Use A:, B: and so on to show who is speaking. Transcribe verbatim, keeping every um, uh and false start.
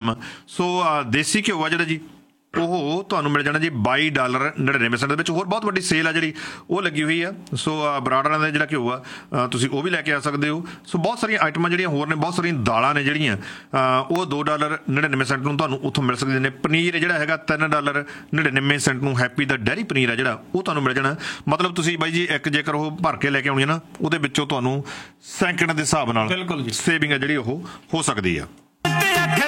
A: Gram. ਸੋ ਦੇਸੀ ਘਿਓ ਆ ਜਿਹੜਾ ਜੀ ਉਹ ਤੁਹਾਨੂੰ ਮਿਲ ਜਾਣਾ ਜੀ ਬਾਈ ਡਾਲਰ ਨੜਿਨਵੇਂ ਸੈਂਟ ਦੇ ਵਿੱਚ। ਹੋਰ ਬਹੁਤ ਵੱਡੀ ਸੇਲ ਆ ਜਿਹੜੀ ਉਹ ਲੱਗੀ ਹੋਈ ਆ। ਸੋ ਬਰਾੜਾਂ ਦਾ ਜਿਹੜਾ ਘਿਓ ਆ ਤੁਸੀਂ ਉਹ ਵੀ ਲੈ ਕੇ ਆ ਸਕਦੇ ਹੋ। ਸੋ ਬਹੁਤ ਸਾਰੀਆਂ ਆਈਟਮਾਂ ਜਿਹੜੀਆਂ ਹੋਰ ਨੇ, ਬਹੁਤ ਸਾਰੀਆਂ ਦਾਲਾਂ ਨੇ ਜਿਹੜੀਆਂ ਉਹ ਦੋ ਡਾਲਰ ਨੜਿਨਵੇਂ ਸੈਂਟ ਨੂੰ ਤੁਹਾਨੂੰ ਉੱਥੋਂ ਮਿਲ ਸਕਦੀਆਂ ਨੇ। ਪਨੀਰ ਜਿਹੜਾ ਹੈਗਾ ਤਿੰਨ ਡਾਲਰ ਨੜਿਨਵੇਂ ਸੈਂਟ ਨੂੰ ਹੈਪੀ ਦਾ ਡੈਰੀ ਪਨੀਰ ਆ ਜਿਹੜਾ ਉਹ ਤੁਹਾਨੂੰ ਮਿਲ ਜਾਣਾ। ਮਤਲਬ ਤੁਸੀਂ ਬਾਈ ਜੀ ਇੱਕ ਜੇਕਰ ਉਹ ਭਰ ਕੇ ਲੈ ਕੇ ਆਉਣੀ ਹੈ ਨਾ, ਉਹਦੇ ਵਿੱਚੋਂ ਤੁਹਾਨੂੰ ਸੈਂਕੜ ਦੇ ਹਿਸਾਬ ਨਾਲ
B: ਬਿਲਕੁਲ ਜੀ
A: ਸੇਵਿੰਗ ਆ ਜਿਹੜੀ ਉਹ ਹੋ ਸਕਦੀ ਆ।